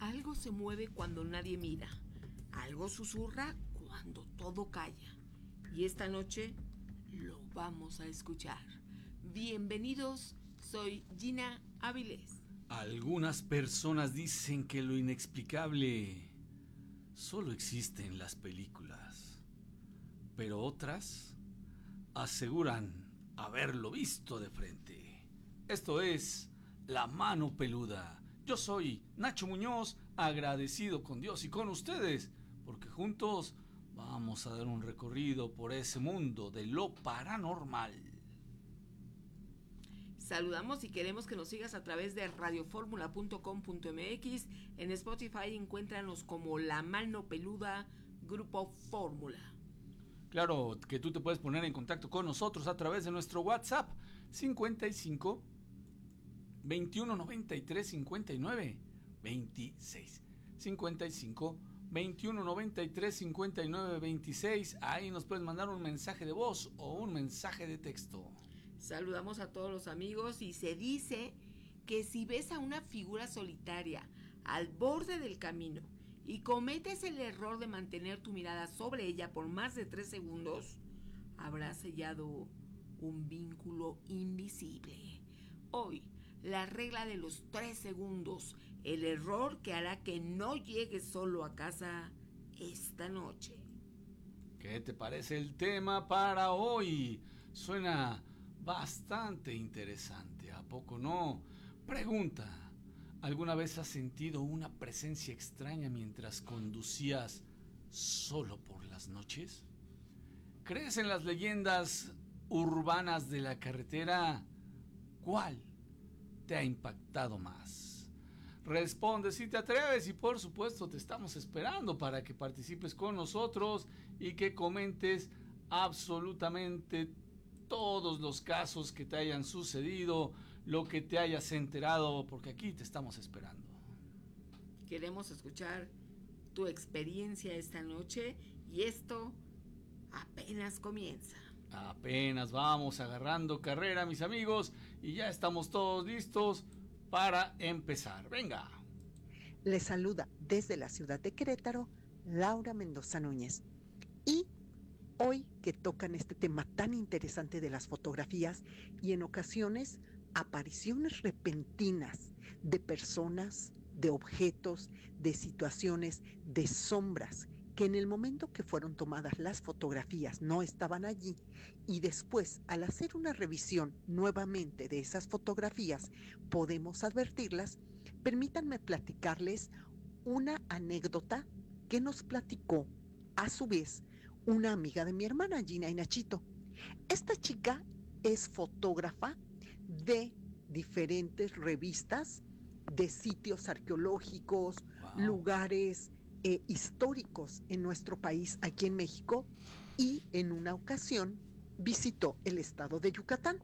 Algo se mueve cuando nadie mira. Algo susurra cuando todo calla. Y esta noche lo vamos a escuchar. Bienvenidos, soy Gina Avilés. Algunas personas dicen que lo inexplicable solo existe en las películas, pero otras aseguran haberlo visto de frente. Esto es La Mano Peluda. Yo soy Nacho Muñoz, agradecido con Dios y con ustedes, porque juntos vamos a dar un recorrido por ese mundo de lo paranormal. Saludamos y queremos que nos sigas a través de radioformula.com.mx. En Spotify encuéntranos como La Mano Peluda Grupo Fórmula. Claro que tú te puedes poner en contacto con nosotros a través de nuestro WhatsApp 55 21 93 59 26 55 21 93 59 26. Ahí nos puedes mandar un mensaje de voz o un mensaje de texto. Saludamos a todos los amigos y se dice que si ves a una figura solitaria al borde del camino y cometes el error de mantener tu mirada sobre ella por más de 3 segundos, habrás sellado un vínculo invisible. Hoy, la regla de los 3 segundos, el error que hará que no llegues solo a casa esta noche. ¿Qué te parece el tema para hoy? Suena bastante interesante, ¿a poco no? Pregunta, ¿alguna vez has sentido una presencia extraña mientras conducías solo por las noches? ¿Crees en las leyendas urbanas de la carretera? ¿Cuál te ha impactado más? Responde si te atreves y por supuesto te estamos esperando para que participes con nosotros y que comentes absolutamente todos los casos que te hayan sucedido, lo que te hayas enterado, porque aquí te estamos esperando. Queremos escuchar tu experiencia esta noche y esto apenas comienza. Apenas vamos agarrando carrera, mis amigos, y ya estamos todos listos para empezar. Venga. Les saluda desde la ciudad de Querétaro, Laura Mendoza Núñez. Y hoy que tocan este tema tan interesante de las fotografías y en ocasiones apariciones repentinas de personas, de objetos, de situaciones, de sombras que en el momento que fueron tomadas las fotografías no estaban allí y después al hacer una revisión nuevamente de esas fotografías podemos advertirlas. Permítanme platicarles una anécdota que nos platicó a su vez una amiga de mi hermana, Gina y Nachito. Esta chica es fotógrafa de diferentes revistas, de sitios arqueológicos, lugares históricos en nuestro país, aquí en México, y en una ocasión visitó el estado de Yucatán.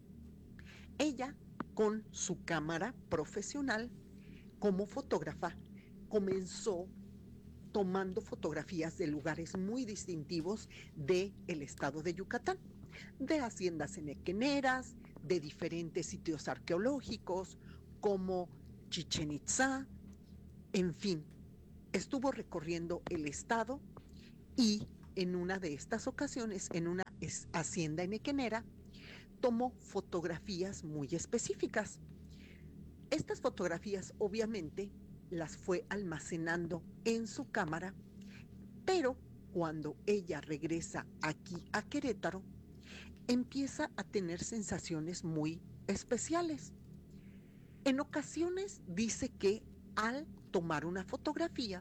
Ella, con su cámara profesional como fotógrafa, comenzó tomando fotografías de lugares muy distintivos del estado de Yucatán, de haciendas enequeneras, de diferentes sitios arqueológicos como Chichén Itzá, en fin, estuvo recorriendo el estado y en una de estas ocasiones, en una hacienda enequenera, tomó fotografías muy específicas. Estas fotografías obviamente las fue almacenando en su cámara, pero cuando ella regresa aquí a Querétaro, empieza a tener sensaciones muy especiales. En ocasiones dice que al tomar una fotografía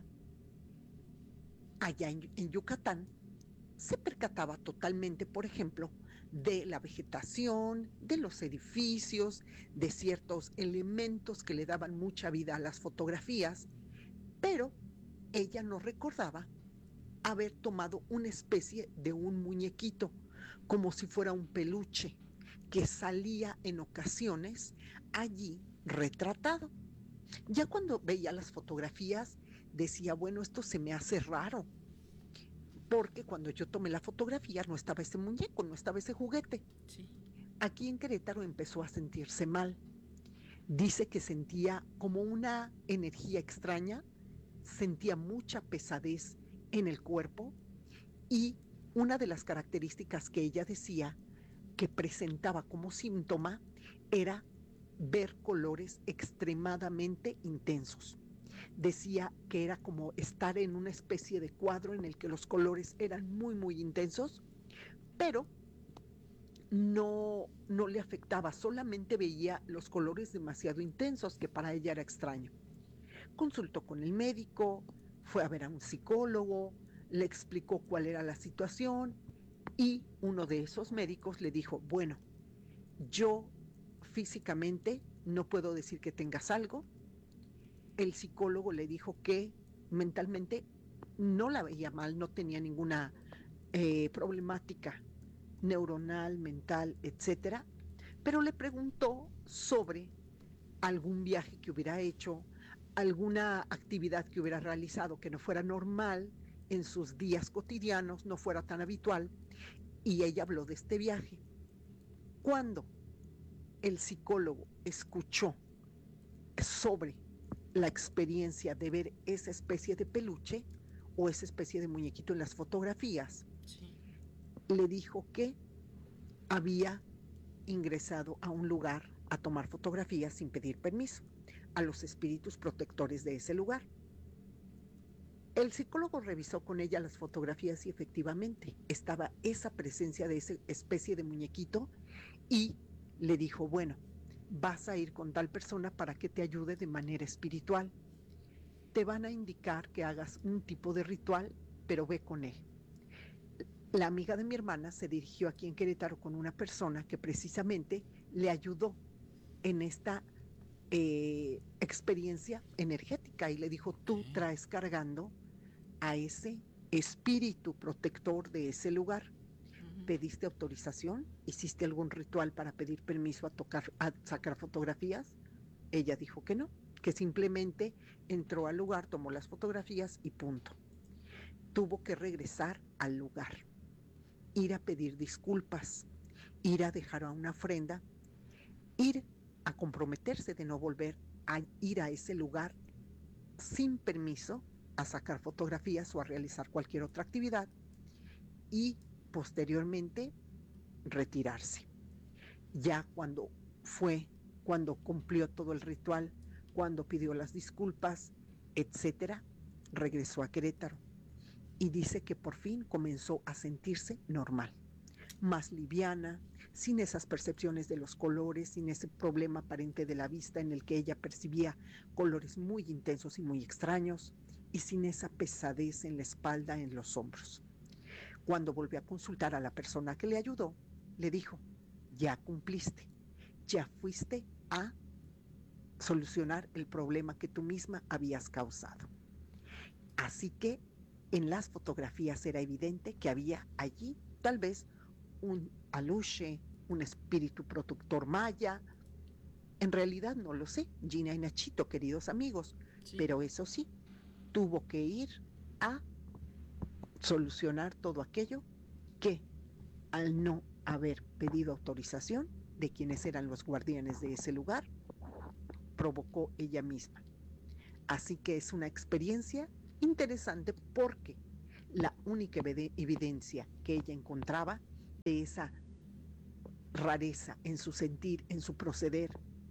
allá en Yucatán, se percataba totalmente, por ejemplo, de la vegetación, de los edificios, de ciertos elementos que le daban mucha vida a las fotografías, pero ella no recordaba haber tomado una especie de un muñequito, como si fuera un peluche, que salía en ocasiones allí retratado. Ya cuando veía las fotografías decía, bueno, esto se me hace raro, porque cuando yo tomé la fotografía no estaba ese muñeco, no estaba ese juguete. Sí. Aquí en Querétaro empezó a sentirse mal. Dice que sentía como una energía extraña, sentía mucha pesadez en el cuerpo y una de las características que ella decía que presentaba como síntoma era ver colores extremadamente intensos. Decía que era como estar en una especie de cuadro en el que los colores eran muy, muy intensos, pero no le afectaba, solamente veía los colores demasiado intensos, que para ella era extraño. Consultó con el médico, fue a ver a un psicólogo, le explicó cuál era la situación y uno de esos médicos le dijo, bueno, yo físicamente no puedo decir que tengas algo. El psicólogo le dijo que mentalmente no la veía mal, no tenía ninguna problemática neuronal, mental, etcétera, pero le preguntó sobre algún viaje que hubiera hecho, alguna actividad que hubiera realizado que no fuera normal en sus días cotidianos, no fuera tan habitual, y ella habló de este viaje. Cuando el psicólogo escuchó sobre la experiencia de ver esa especie de peluche o esa especie de muñequito en las fotografías, sí, le dijo que había ingresado a un lugar a tomar fotografías sin pedir permiso a los espíritus protectores de ese lugar. El psicólogo revisó con ella las fotografías y efectivamente estaba esa presencia de esa especie de muñequito y le dijo, bueno, vas a ir con tal persona para que te ayude de manera espiritual. Te van a indicar que hagas un tipo de ritual, pero ve con él. La amiga de mi hermana se dirigió aquí en Querétaro con una persona que precisamente le ayudó en esta experiencia energética y le dijo, tú traes cargando a ese espíritu protector de ese lugar. ¿Pediste autorización? ¿Hiciste algún ritual para pedir permiso a sacar fotografías? Ella dijo que no, que simplemente entró al lugar, tomó las fotografías y punto. Tuvo que regresar al lugar, ir a pedir disculpas, ir a dejar una ofrenda, ir a comprometerse de no volver a ir a ese lugar sin permiso a sacar fotografías o a realizar cualquier otra actividad y posteriormente retirarse. Ya cuando cumplió todo el ritual, cuando pidió las disculpas, etcétera, regresó a Querétaro y dice que por fin comenzó a sentirse normal, más liviana, sin esas percepciones de los colores, sin ese problema aparente de la vista en el que ella percibía colores muy intensos y muy extraños, y sin esa pesadez en la espalda, en los hombros. Cuando volvió a consultar a la persona que le ayudó, le dijo, ya cumpliste, ya fuiste a solucionar el problema que tú misma habías causado. Así que en las fotografías era evidente que había allí tal vez un aluche, un espíritu protector maya. En realidad no lo sé, Gina y Nachito, queridos amigos, sí, pero eso sí, tuvo que ir a solucionar todo aquello que al no haber pedido autorización de quienes eran los guardianes de ese lugar, provocó ella misma. Así que es una experiencia interesante porque la única evidencia que ella encontraba de esa rareza en su sentir, en su proceder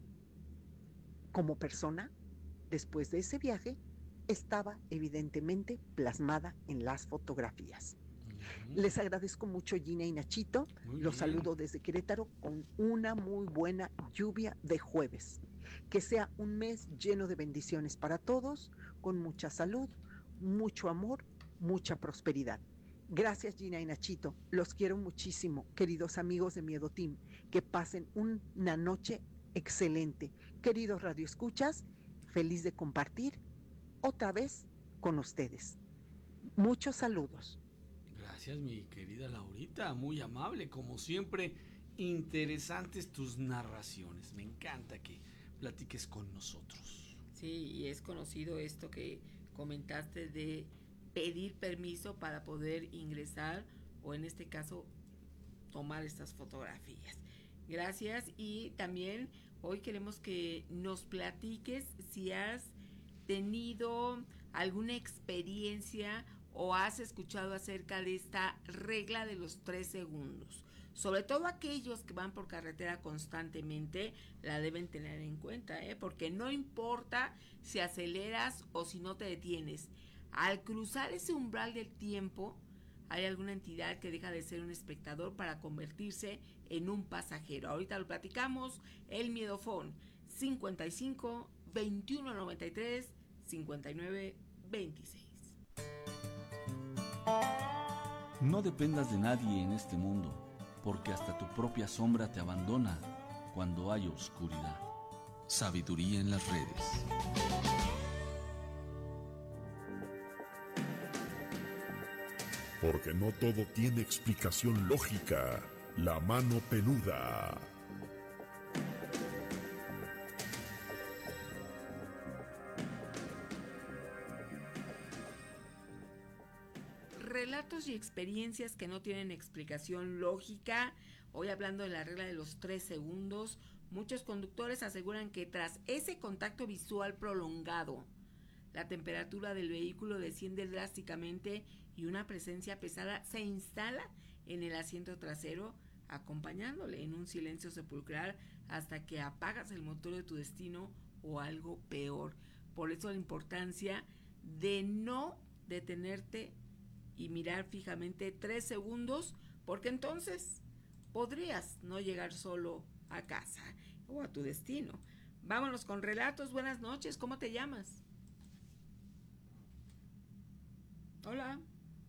como persona, después de ese viaje, estaba evidentemente plasmada en las fotografías. Les agradezco mucho, Gina y Nachito. Los saludo desde Querétaro con una muy buena lluvia de jueves. Que sea un mes lleno de bendiciones para todos, con mucha salud, mucho amor, mucha prosperidad. Gracias, Gina y Nachito. Los quiero muchísimo, queridos amigos de Miedo Team. Que pasen una noche excelente. Queridos radioescuchas, feliz de compartir otra vez con ustedes. Muchos saludos. Gracias, mi querida Laurita, muy amable, como siempre, interesantes tus narraciones. Me encanta que platiques con nosotros. Sí, y es conocido esto que comentaste de pedir permiso para poder ingresar o en este caso tomar estas fotografías. Gracias y también Hoy queremos que nos platiques si has tenido alguna experiencia o has escuchado acerca de esta regla de los 3 segundos. Sobre todo aquellos que van por carretera constantemente la deben tener en cuenta, porque no importa si aceleras o si no te detienes. Al cruzar ese umbral del tiempo, hay alguna entidad que deja de ser un espectador para convertirse en un pasajero. Ahorita lo platicamos. El miedofón 55 21 93 59 26. No dependas de nadie en este mundo, porque hasta tu propia sombra te abandona cuando hay oscuridad. Sabiduría en las redes. Porque no todo tiene explicación lógica. La mano peluda. Relatos y experiencias que no tienen explicación lógica. Hoy hablando de la regla de los 3 segundos, muchos conductores aseguran que tras ese contacto visual prolongado, la temperatura del vehículo desciende drásticamente y una presencia pesada se instala en el asiento trasero, acompañándole en un silencio sepulcral hasta que apagas el motor de tu destino o algo peor. Por eso la importancia de no detenerte y mirar fijamente 3 segundos, porque entonces podrías no llegar solo a casa o a tu destino. Vámonos con relatos. Buenas noches, ¿cómo te llamas? Hola.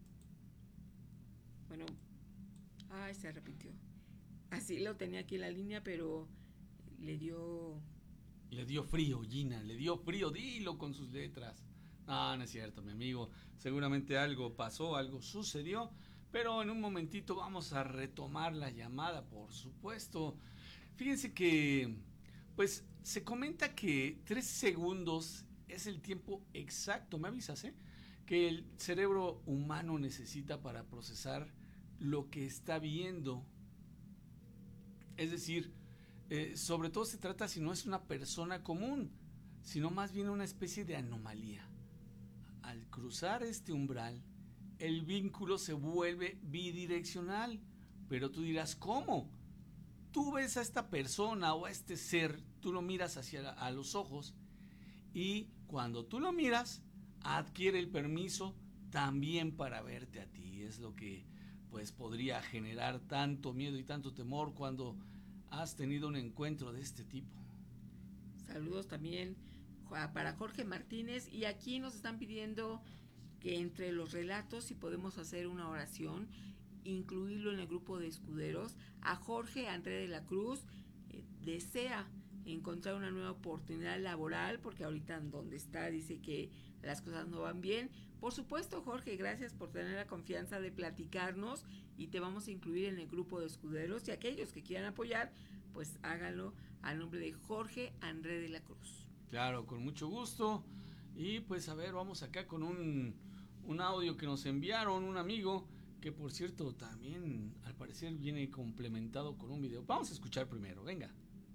Bueno, ay, se repitió. Así lo tenía aquí en la línea, pero le dio frío, Gina, le dio frío, dilo con sus letras. No, no es cierto, mi amigo. Seguramente algo pasó, algo sucedió, pero en un momentito vamos a retomar la llamada, por supuesto. Fíjense que, pues, se comenta que 3 segundos es el tiempo exacto, ¿me avisas, que el cerebro humano necesita para procesar lo que está viendo. Es decir, sobre todo se trata si no es una persona común, sino más bien una especie de anomalía. Al cruzar este umbral, el vínculo se vuelve bidireccional. Pero tú dirás, ¿cómo? Tú ves a esta persona o a este ser, tú lo miras a los ojos y cuando tú lo miras, adquiere el permiso también para verte a ti. Es lo que pues podría generar tanto miedo y tanto temor cuando has tenido un encuentro de este tipo. Saludos también para Jorge Martínez, y aquí nos están pidiendo que entre los relatos si podemos hacer una oración, incluirlo en el grupo de escuderos. A Jorge André de la Cruz desea encontrar una nueva oportunidad laboral porque ahorita en donde está dice que las cosas no van bien. Por supuesto, Jorge, gracias por tener la confianza de platicarnos y te vamos a incluir en el grupo de escuderos, y aquellos que quieran apoyar pues háganlo al nombre de Jorge André de la Cruz. Claro, con mucho gusto. Y pues a ver, vamos acá con un audio que nos enviaron un amigo, que por cierto también al parecer viene complementado con un video. Vamos a escuchar primero, venga.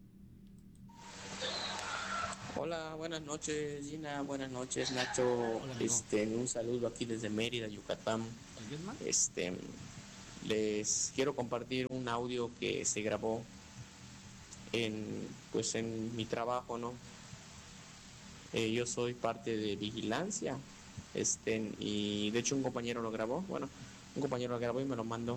Hola, buenas noches Gina, buenas noches Nacho. Hola, un saludo aquí desde Mérida, Yucatán. ¿Alguien más? Les quiero compartir un audio que se grabó en mi trabajo, ¿no? Yo soy parte de vigilancia, y de hecho un compañero lo grabó, y me lo mandó.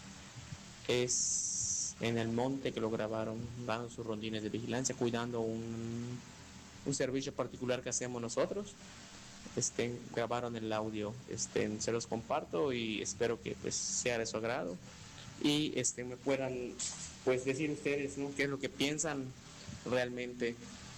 Es en el monte que lo grabaron, dando sus rondines de vigilancia, cuidando un servicio particular que hacemos nosotros. Grabaron el audio, se los comparto y espero que pues sea de su agrado y me puedan pues decir ustedes, ¿no?, qué es lo que piensan realmente.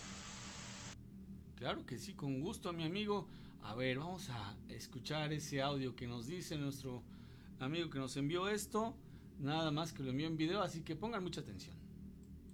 Claro que sí, con gusto, mi amigo. A ver, vamos a escuchar ese audio que nos dice nuestro amigo que nos envió esto. Nada más que lo envió en video, así que pongan mucha atención.